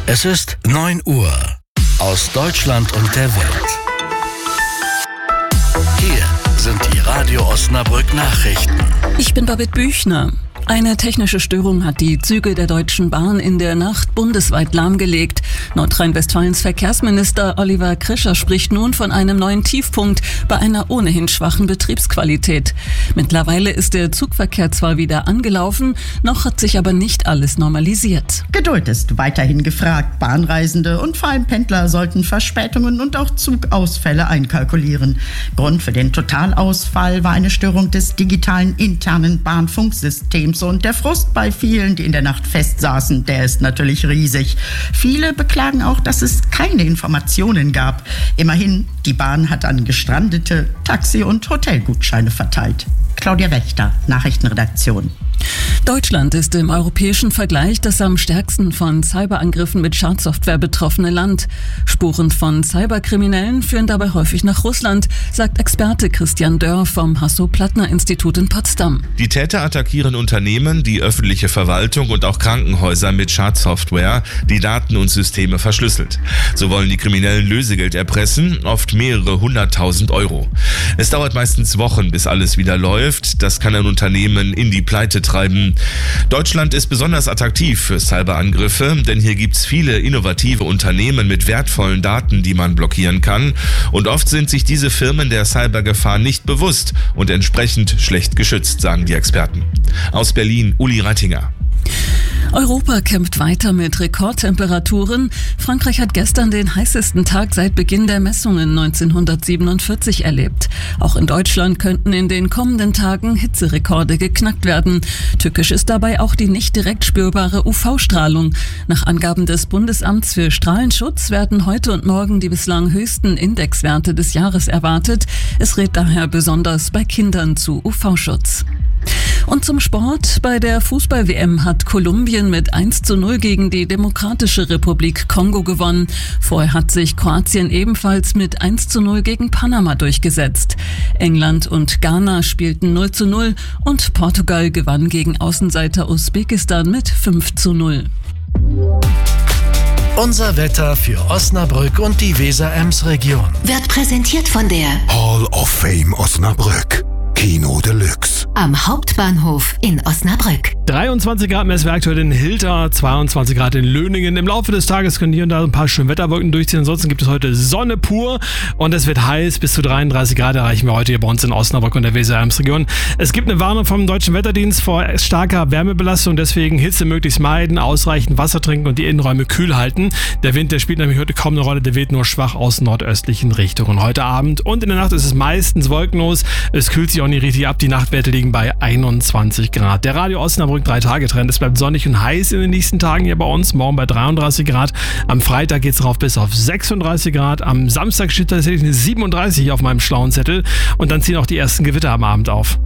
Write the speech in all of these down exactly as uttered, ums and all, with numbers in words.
Es ist neun Uhr. Aus Deutschland und der Welt. Hier sind die Radio Osnabrück Nachrichten. Ich bin Babette Büchner. Eine technische Störung hat die Züge der Deutschen Bahn in der Nacht bundesweit lahmgelegt. Nordrhein-Westfalens Verkehrsminister Oliver Krischer spricht nun von einem neuen Tiefpunkt bei einer ohnehin schwachen Betriebsqualität. Mittlerweile ist der Zugverkehr zwar wieder angelaufen, noch hat sich aber nicht alles normalisiert. Geduld ist weiterhin gefragt. Bahnreisende und vor allem Pendler sollten Verspätungen und auch Zugausfälle einkalkulieren. Grund für den Totalausfall war eine Störung des digitalen internen Bahnfunksystems. Und der Frust bei vielen, die in der Nacht festsaßen, der ist natürlich riesig. Viele beklagen auch, dass es keine Informationen gab. Immerhin, die Bahn hat an Gestrandete Taxi- und Hotelgutscheine verteilt. Claudia Wächter, Nachrichtenredaktion. Deutschland ist im europäischen Vergleich das am stärksten von Cyberangriffen mit Schadsoftware betroffene Land. Spuren von Cyberkriminellen führen dabei häufig nach Russland, sagt Experte Christian Dörr vom Hasso-Plattner-Institut in Potsdam. Die Täter attackieren Unternehmen, die öffentliche Verwaltung und auch Krankenhäuser mit Schadsoftware, die Daten und Systeme verschlüsselt. So wollen die Kriminellen Lösegeld erpressen, oft mehrere hunderttausend Euro. Es dauert meistens Wochen, bis alles wieder läuft. Das kann ein Unternehmen in die Pleite treiben. Deutschland ist besonders attraktiv für Cyberangriffe, denn hier gibt's viele innovative Unternehmen mit wertvollen Daten, die man blockieren kann. Und oft sind sich diese Firmen der Cybergefahr nicht bewusst und entsprechend schlecht geschützt, sagen die Experten. Aus Berlin, Uli Rattinger. Europa kämpft weiter mit Rekordtemperaturen. Frankreich hat gestern den heißesten Tag seit Beginn der Messungen neunzehnhundertsiebenundvierzig erlebt. Auch in Deutschland könnten in den kommenden Tagen Hitzerekorde geknackt werden. Tückisch ist dabei auch die nicht direkt spürbare U V-Strahlung. Nach Angaben des Bundesamts für Strahlenschutz werden heute und morgen die bislang höchsten Indexwerte des Jahres erwartet. Es rät daher besonders bei Kindern zu U V-Schutz. Und zum Sport. Bei der Fußball-W M hat Kolumbien mit eins zu null gegen die Demokratische Republik Kongo gewonnen. Vorher hat sich Kroatien ebenfalls mit eins zu null gegen Panama durchgesetzt. England und Ghana spielten null zu null und Portugal gewann gegen Außenseiter Usbekistan mit fünf zu null. Unser Wetter für Osnabrück und die Weser-Ems-Region Wird präsentiert von der Hall of Fame Osnabrück. Kino Deluxe. Am Hauptbahnhof in Osnabrück. dreiundzwanzig Grad Messwert aktuell in Hilter, zweiundzwanzig Grad in Löningen. Im Laufe des Tages können hier und da ein paar schöne Wetterwolken durchziehen. Ansonsten gibt es heute Sonne pur und es wird heiß. Bis zu dreiunddreißig Grad erreichen wir heute hier bei uns in Osnabrück und der Weser-Ems-Region. Es gibt eine Warnung vom Deutschen Wetterdienst vor starker Wärmebelastung. Deswegen Hitze möglichst meiden, ausreichend Wasser trinken und die Innenräume kühl halten. Der Wind, der spielt nämlich heute kaum eine Rolle. Der weht nur schwach aus nordöstlichen Richtungen. Heute Abend und in der Nacht ist es meistens wolkenlos. Es kühlt sich auch nicht richtig ab. Die Nachtwerte liegen bei einundzwanzig Grad. Der Radio Osnabrück drei Tage Trend. Es bleibt sonnig und heiß in den nächsten Tagen hier bei uns. Morgen bei dreiunddreißig Grad. Am Freitag geht es rauf bis auf sechsunddreißig Grad. Am Samstag steht tatsächlich eine siebenunddreißig auf meinem schlauen Zettel. Und dann ziehen auch die ersten Gewitter am Abend auf.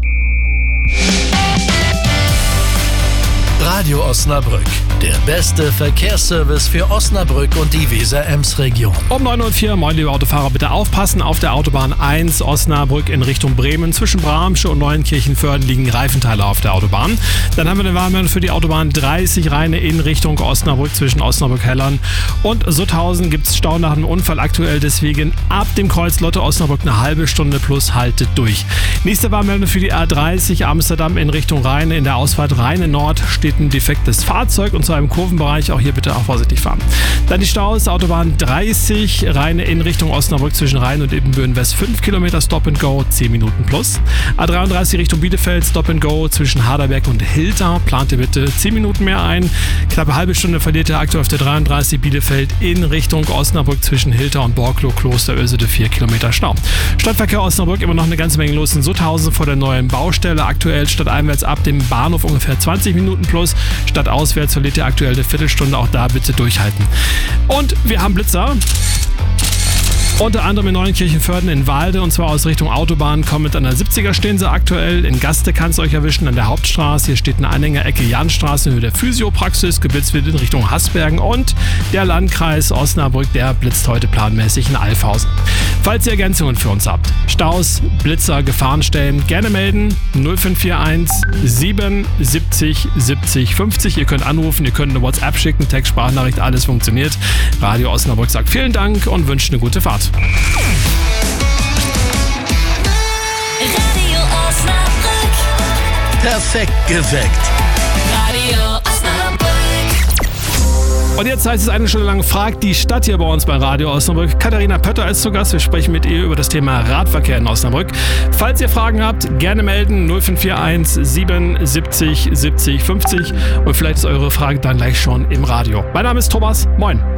Radio Osnabrück, der beste Verkehrsservice für Osnabrück und die Weser-Ems-Region. Um neun Uhr vier, moin liebe Autofahrer, bitte aufpassen. Auf der Autobahn eins Osnabrück in Richtung Bremen. Zwischen Bramsche und Neuenkirchen-Förden liegen Reifenteile auf der Autobahn. Dann haben wir eine Warnmeldung für die Autobahn dreißig Rheine in Richtung Osnabrück zwischen Osnabrück-Hellern und Sutthausen. Gibt es Stau nach einem Unfall aktuell. Deswegen ab dem Kreuz Lotte Osnabrück eine halbe Stunde plus haltet durch. Nächste Warnmeldung für die A dreißig Amsterdam in Richtung Rheine. In der Ausfahrt Rheine Nord steht ein defektes Fahrzeug und zwar im Kurvenbereich. Auch hier bitte auch vorsichtig fahren. Dann die Staus, Autobahn dreißig, Rheine in Richtung Osnabrück zwischen Rhein und Ibbenbüren West fünf Kilometer Stop and Go, zehn Minuten plus. A dreiunddreißig Richtung Bielefeld, Stop and Go zwischen Harderberg und Hilter. Plant ihr bitte zehn Minuten mehr ein. Knappe halbe Stunde verliert ihr aktuell auf der dreiunddreißig Bielefeld in Richtung Osnabrück zwischen Hilter und Borklow, Kloster Ösede, vier Kilometer Stau. Stadtverkehr Osnabrück immer noch eine ganze Menge los in Sutthausen vor der neuen Baustelle. Aktuell stadteinwärts ab dem Bahnhof ungefähr zwanzig Minuten plus. Stadtauswärts verliert ihr aktuell eine Viertelstunde. Auch da bitte durchhalten. Und wir haben Blitzer. Unter anderem in Neunkirchen-Vörden in Walde und zwar aus Richtung Autobahn kommend an der siebziger stehen sie aktuell. In Gaste kann es euch erwischen an der Hauptstraße. Hier steht eine Anhängerecke Janstraße in Höhe der Physiopraxis. Geblitzt wird in Richtung Hasbergen und der Landkreis Osnabrück, der blitzt heute planmäßig in Alfhausen. Falls ihr Ergänzungen für uns habt, Staus, Blitzer, Gefahrenstellen, gerne melden. null fünf vier eins sieben siebzig siebzig fünfzig. Ihr könnt anrufen, ihr könnt eine WhatsApp schicken, Text, Sprachnachricht, alles funktioniert. Radio Osnabrück sagt vielen Dank und wünscht eine gute Fahrt. Radio Osnabrück. Perfekt geweckt. Radio Osnabrück. Und jetzt heißt es eine Stunde lang Fragt die Stadt hier bei uns bei Radio Osnabrück. Katharina Pötter ist zu Gast. Wir sprechen mit ihr über das Thema Radverkehr in Osnabrück. Falls ihr Fragen habt, gerne melden. null fünf vier eins sieben siebzig siebzig fünfzig. Und vielleicht ist eure Frage dann gleich schon im Radio. Mein Name ist Thomas. Moin.